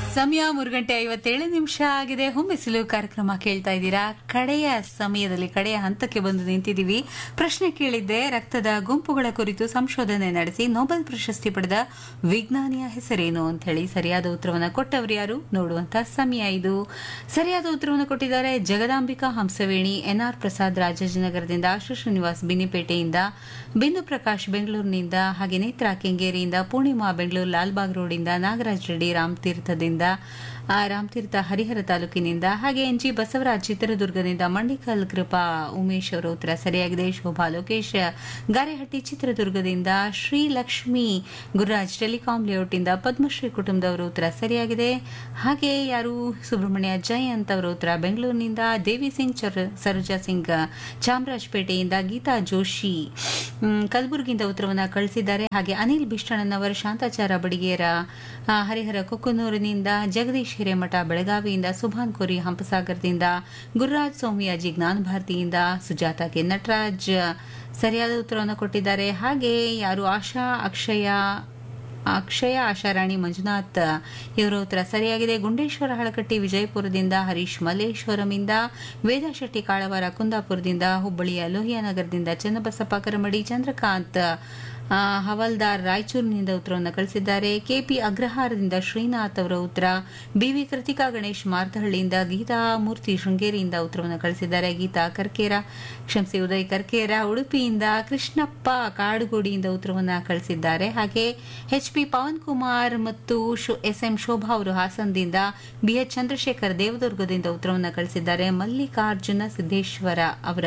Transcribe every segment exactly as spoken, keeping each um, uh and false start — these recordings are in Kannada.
ಸಮಯ ಮೂರು ಗಂಟೆ ಐವತ್ತೇಳು ನಿಮಿಷ ಆಗಿದೆ. ಹೊಂಬಿಸಿಲು ಕಾರ್ಯಕ್ರಮ ಕೇಳ್ತಾ ಇದ್ದೀರಾ. ಕಡೆಯ ಸಮಯದಲ್ಲಿ ಕಡೆಯ ಹಂತಕ್ಕೆ ಬಂದು ನಿಂತಿದ್ದೀವಿ. ಪ್ರಶ್ನೆ ಕೇಳಿದ್ದೆ, ರಕ್ತದ ಗುಂಪುಗಳ ಕುರಿತು ಸಂಶೋಧನೆ ನಡೆಸಿ ನೊಬೆಲ್ ಪ್ರಶಸ್ತಿ ಪಡೆದ ವಿಜ್ಞಾನಿಯ ಹೆಸರೇನು ಅಂತ ಹೇಳಿ ಸರಿಯಾದ ಉತ್ತರವನ್ನು ಕೊಟ್ಟವರು ಯಾರು ನೋಡುವಂತ ಸಮಯ ಇದು. ಸರಿಯಾದ ಉತ್ತರವನ್ನು ಕೊಟ್ಟಿದ್ದಾರೆ ಜಗದಾಂಬಿಕಾ ಹಂಸವೇಣಿ, ಎನ್ಆರ್ ಪ್ರಸಾದ್ ರಾಜಾಜಿನಗರದಿಂದ, ಆಶು ಶ್ರೀನಿವಾಸ್ ಬಿನಿಪೇಟೆಯಿಂದ, ಬಿಂದು ಪ್ರಕಾಶ್ ಬೆಂಗಳೂರಿನಿಂದ, ಹಾಗೆ ನೇತ್ರಾ ಕೆಂಗೇರಿಯಿಂದ, ಪೂರ್ಣಿಮಾ ಬೆಂಗಳೂರು ಲಾಲ್ಬಾಗ್ ರೋಡಿಂದ, ನಾಗರಾಜ್ ರೆಡ್ಡಿ ರಾಮತೀರ್ಥದಿಂದ, ರಾಮತೀರ್ಥ ಹರಿಹರ ತಾಲೂಕಿನಿಂದ, ಹಾಗೆ ಎನ್ ಜಿ ಬಸವರಾಜ್ ಚಿತ್ರದುರ್ಗದಿಂದ, ಮಂಡಿಕಲ್ ಕೃಪಾ ಉಮೇಶ್ ಅವರ ಉತ್ತರ ಸರಿಯಾಗಿದೆ. ಶೋಭಾ ಲೋಕೇಶ್ ಗಾರೆಹಟ್ಟಿ ಚಿತ್ರದುರ್ಗದಿಂದ, ಶ್ರೀಲಕ್ಷ್ಮಿ ಗುರುರಾಜ್ ಟೆಲಿಕಾಂ ಲೇಔಟ್ನಿಂದ, ಪದ್ಮಶ್ರೀ ಕುಟುಂಬದವರ ಉತ್ತರ ಸರಿಯಾಗಿದೆ. ಹಾಗೆ ಯಾರು ಸುಬ್ರಹ್ಮಣ್ಯ ಜಯಂತ್ ಅವರ ಉತ್ತರ ಬೆಂಗಳೂರಿನಿಂದ, ದೇವಿ ಸಿಂಗ್ ಸರೋಜಾ ಸಿಂಗ್ ಚಾಮರಾಜಪೇಟೆಯಿಂದ, ಗೀತಾ ಜೋಶಿ ಕಲಬುರಗಿಯಿಂದ ಉತ್ತರವನ್ನು ಕಳಿಸಿದ್ದಾರೆ. ಹಾಗೆ ಅನಿಲ್ ಬಿಷ್ಟಣ್ಣನವರ, ಶಾಂತಾಚಾರ ಬಡಿಗೇರ ಹರಿಹರ ಕೊಕ್ಕನೂರಿನಿಂದ, ಜಗದೀಶ್ ಹಿರೇಮಠ ಬೆಳಗಾವಿಯಿಂದ, ಸುಭಾನ್ ಕೋರಿ ಹಂಪಸಾಗರದಿಂದ, ಗುರುರಾಜ್ ಸೌಮ್ಯಾಜಿ ಜ್ಞಾನ ಭಾರತಿಯಿಂದ, ಸುಜಾತ ಕೆ ನಟರಾಜ್ ಸರಿಯಾದ ಉತ್ತರವನ್ನು ಕೊಟ್ಟಿದ್ದಾರೆ. ಹಾಗೆ ಯಾರು ಆಶಾ ಅಕ್ಷಯ ಅಕ್ಷಯ ಆಶಾರಾಣಿ ಮಂಜುನಾಥ್ ಇವರ ಉತ್ತರ ಸರಿಯಾಗಿದೆ. ಗುಂಡೇಶ್ವರ ಹಳಕಟ್ಟಿ ವಿಜಯಪುರದಿಂದ, ಹರೀಶ್ ಮಲ್ಲೇಶ್ವರಮಿಂದ, ವೇದಾ ಶೆಟ್ಟಿ ಕಾಳವಾರ ಕುಂದಾಪುರದಿಂದ, ಹುಬ್ಬಳ್ಳಿಯ ಲೋಹಿಯಾನಗರದಿಂದ, ಚನ್ನಬಸಪ್ಪ ಕರಮಡಿ, ಚಂದ್ರಕಾಂತ್ ಹವಲ್ದಾರ್ ರಾಯಚೂರಿನಿಂದ ಉತ್ತರವನ್ನು ಕಳಿಸಿದ್ದಾರೆ. ಕೆಪಿ ಅಗ್ರಹಾರದಿಂದ ಶ್ರೀನಾಥ್ ಅವರ ಉತ್ತರ, ಬಿವಿ ಕೃತಿಕಾ ಗಣೇಶ್ ಮಾರ್ತಹಳ್ಳಿಯಿಂದ, ಗೀತಾ ಮೂರ್ತಿ ಶೃಂಗೇರಿಯಿಂದ ಉತ್ತರವನ್ನು ಕಳಿಸಿದ್ದಾರೆ. ಗೀತಾ ಕರ್ಕೇರ ಕ್ಷಮಿಸಿ ಉದಯ್ ಕರ್ಕೇರ ಉಡುಪಿಯಿಂದ, ಕೃಷ್ಣಪ್ಪ ಕಾಡುಗೋಡಿಯಿಂದ ಉತ್ತರವನ್ನು ಕಳಿಸಿದ್ದಾರೆ. ಹಾಗೆ ಎಚ್ ಪಿ ಪವನ್ ಕುಮಾರ್ ಮತ್ತು ಎಸ್ ಎಂ ಶೋಭಾ ಅವರು ಹಾಸನದಿಂದ, ಬಿಎಚ್ ಚಂದ್ರಶೇಖರ್ ದೇವದುರ್ಗದಿಂದ ಉತ್ತರವನ್ನು ಕಳಿಸಿದ್ದಾರೆ. ಮಲ್ಲಿಕಾರ್ಜುನ ಸಿದ್ದೇಶ್ವರ ಅವರ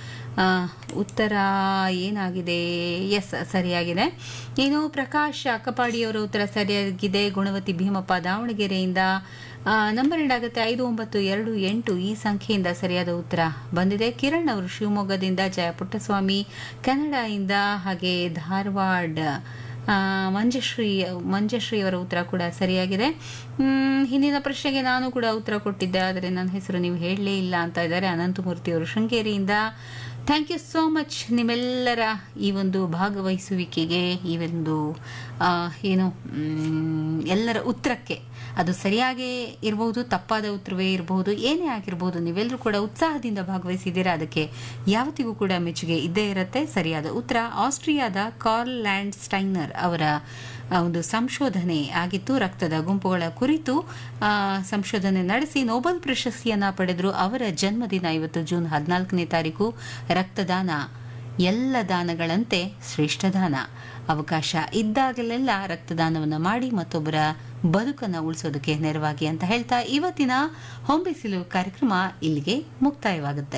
ಉತ್ತರ ಏನಾಗಿದೆ? ಎಸ್ ಸರಿಯಾಗಿದೆ. ಇನ್ನು ಪ್ರಕಾಶ್ ಅಕ್ಕಪಾಡಿಯವರ ಉತ್ತರ ಸರಿಯಾಗಿದೆ. ಗುಣವತಿ ಭೀಮಪ್ಪ ದಾವಣಗೆರೆಯಿಂದ ನಂಬರ್ ಎಂಡ್ ಆಗುತ್ತೆ ಐದು ಒಂಬತ್ತು ಎರಡು ಎಂಟು ಈ ಸಂಖ್ಯೆಯಿಂದ ಸರಿಯಾದ ಉತ್ತರ ಬಂದಿದೆ. ಕಿರಣ್ ಅವರು ಶಿವಮೊಗ್ಗದಿಂದ, ಜಯ ಪುಟ್ಟಸ್ವಾಮಿ ಕೆನಡಾಯಿಂದ, ಹಾಗೆ ಧಾರವಾಡ ಮಂಜಶ್ರೀ ಮಂಜಶ್ರೀ ಅವರ ಉತ್ತರ ಕೂಡ ಸರಿಯಾಗಿದೆ. ಹಿಂದಿನ ಪ್ರಶ್ನೆಗೆ ನಾನು ಕೂಡ ಉತ್ತರ ಕೊಟ್ಟಿದ್ದೆ, ಆದರೆ ನನ್ನ ಹೆಸರು ನೀವು ಹೇಳಲೇ ಇಲ್ಲ ಅಂತ ಇದ್ದಾರೆ. ಅನಂತಮೂರ್ತಿ ಅವರು ಶೃಂಗೇರಿಯಿಂದ. ಥ್ಯಾಂಕ್ ಯು ಸೋ ಮಚ್ ನಿಮ್ಮೆಲ್ಲರ ಈ ಒಂದು ಭಾಗವಹಿಸುವಿಕೆಗೆ, ಈ ಒಂದು ಏನು ಎಲ್ಲರ ಉತ್ತರಕ್ಕೆ. ಅದು ಸರಿಯಾಗೇ ಇರಬಹುದು, ತಪ್ಪಾದ ಉತ್ತರವೇ ಇರಬಹುದು, ಏನೇ ಆಗಿರಬಹುದು, ನೀವೆಲ್ಲರೂ ಕೂಡ ಉತ್ಸಾಹದಿಂದ ಭಾಗವಹಿಸಿದ್ದೀರಾ. ಅದಕ್ಕೆ ಯಾವತ್ತಿಗೂ ಕೂಡ ಮೆಚ್ಚುಗೆ ಇದ್ದೇ ಇರುತ್ತೆ. ಸರಿಯಾದ ಉತ್ತರ ಆಸ್ಟ್ರಿಯಾದ ಕಾರ್ಲ್ ಲ್ಯಾಂಡ್ ಸ್ಟೈನರ್ ಅವರ ಒಂದು ಸಂಶೋಧನೆ ಆಗಿತ್ತು. ರಕ್ತದ ಗುಂಪುಗಳ ಕುರಿತು ಸಂಶೋಧನೆ ನಡೆಸಿ ನೊಬೆಲ್ ಪ್ರಶಸ್ತಿಯನ್ನ ಪಡೆದರು. ಅವರ ಜನ್ಮದಿನ ಇವತ್ತು ಜೂನ್ ಹದಿನಾಲ್ಕನೇ ತಾರೀಕು. ರಕ್ತದಾನ ಎಲ್ಲ ದಾನಗಳಂತೆ ಶ್ರೇಷ್ಠ ದಾನ. ಅವಕಾಶ ಇದ್ದಾಗಲೆಲ್ಲ ರಕ್ತದಾನವನ್ನು ಮಾಡಿ ಮತ್ತೊಬ್ಬರ ಬದುಕನ್ನು ಉಳಿಸೋದಕ್ಕೆ ನೆರವಾಗಿ ಅಂತ ಹೇಳ್ತಾ ಇವತ್ತಿನ ಹೊಂಬಿಸಿಲು ಕಾರ್ಯಕ್ರಮ ಇಲ್ಲಿಗೆ ಮುಕ್ತಾಯವಾಗುತ್ತೆ.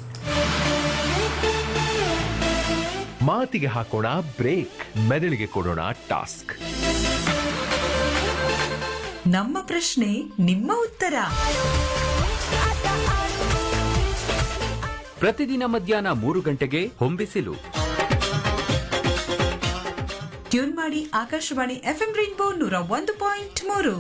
ಮಾತಿಗೆ ಹಾಕೋಣ ಬ್ರೇಕ್, ಮೆದುಳಿಗೆ ಕೊಡೋಣ ಟಾಸ್ಕ್. ನಮ್ಮ ಪ್ರಶ್ನೆ ನಿಮ್ಮ ಉತ್ತರ. ಪ್ರತಿದಿನ ಮಧ್ಯಾಹ್ನ ಮೂರು ಗಂಟೆಗೆ ಹೊಂಬಿಸಿಲು. ಟ್ಯೂನ್ ಮಾಡಿ ಆಕಾಶವಾಣಿ ಎಫ್ಎಂ ರೈನ್ಬೋ ನೂರ ಒಂದು ಪಾಯಿಂಟ್ ಮೂರು.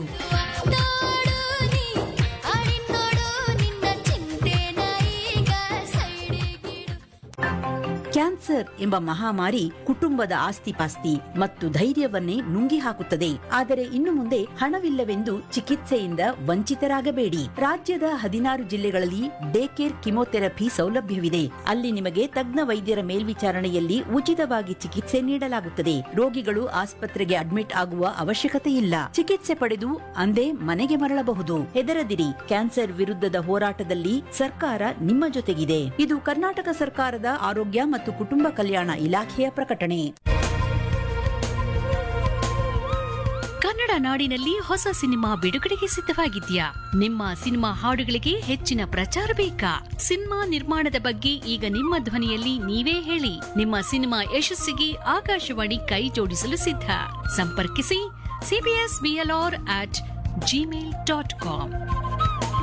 ಕ್ಯಾನ್ಸರ್ ಎಂಬ ಮಹಾಮಾರಿ ಕುಟುಂಬದ ಆಸ್ತಿಪಾಸ್ತಿ ಮತ್ತು ಧೈರ್ಯವನ್ನೇ ನುಂಗಿ ಹಾಕುತ್ತದೆ. ಆದರೆ ಇನ್ನು ಮುಂದೆ ಹಣವಿಲ್ಲವೆಂದು ಚಿಕಿತ್ಸೆಯಿಂದ ವಂಚಿತರಾಗಬೇಡಿ. ರಾಜ್ಯದ ಹದಿನಾರು ಜಿಲ್ಲೆಗಳಲ್ಲಿ ಡೇ ಕೇರ್ ಕಿಮೋಥೆರಪಿ ಸೌಲಭ್ಯವಿದೆ. ಅಲ್ಲಿ ನಿಮಗೆ ತಜ್ಞ ವೈದ್ಯರ ಮೇಲ್ವಿಚಾರಣೆಯಲ್ಲಿ ಉಚಿತವಾಗಿ ಚಿಕಿತ್ಸೆ ನೀಡಲಾಗುತ್ತದೆ. ರೋಗಿಗಳು ಆಸ್ಪತ್ರೆಗೆ ಅಡ್ಮಿಟ್ ಆಗುವ ಅವಶ್ಯಕತೆ ಇಲ್ಲ. ಚಿಕಿತ್ಸೆ ಪಡೆದು ಅಂದೇ ಮನೆಗೆ ಮರಳಬಹುದು. ಹೆದರದಿರಿ, ಕ್ಯಾನ್ಸರ್ ವಿರುದ್ಧದ ಹೋರಾಟದಲ್ಲಿ ಸರ್ಕಾರ ನಿಮ್ಮ ಜೊತೆಗಿದೆ. ಇದು ಕರ್ನಾಟಕ ಸರ್ಕಾರದ ಆರೋಗ್ಯ ಮತ್ತು ಕುಟುಂಬ ಕಲ್ಯಾಣ ಇಲಾಖೆಯ ಪ್ರಕಟಣೆ. ಕನ್ನಡ ನಾಡಿನಲ್ಲಿ ಹೊಸ ಸಿನಿಮಾ ಬಿಡುಗಡೆಗೆ ಸಿದ್ಧವಾಗಿದ್ಯಾ? ನಿಮ್ಮ ಸಿನಿಮಾ ಹಾಡುಗಳಿಗೆ ಹೆಚ್ಚಿನ ಪ್ರಚಾರ ಬೇಕಾ? ಸಿನಿಮಾ ನಿರ್ಮಾಣದ ಬಗ್ಗೆ ಈಗ ನಿಮ್ಮ ಧ್ವನಿಯಲ್ಲಿ ನೀವೇ ಹೇಳಿ. ನಿಮ್ಮ ಸಿನಿಮಾ ಯಶಸ್ಸಿಗೆ ಆಕಾಶವಾಣಿ ಕೈ ಜೋಡಿಸಲು ಸಿದ್ಧ. ಸಂಪರ್ಕಿಸಿ CBS BLR at Gmail dot com.